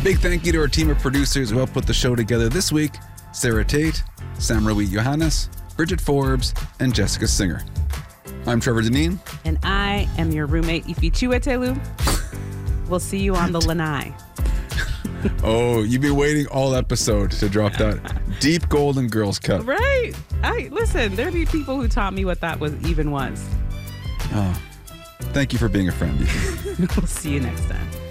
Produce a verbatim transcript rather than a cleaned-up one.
Big thank you to our team of producers who helped put the show together this week. Sarah Tate, Samrawi Johannes, Bridget Forbes, and Jessica Singer. I'm Trevor Deneen. And I am your roommate, Ifichiwetelu. We'll see you on the lanai. Oh, you've been waiting all episode to drop that deep golden girls cut. Right. I listen, there be people who taught me what that was even was. Oh, thank you for being a friend. We'll see you next time.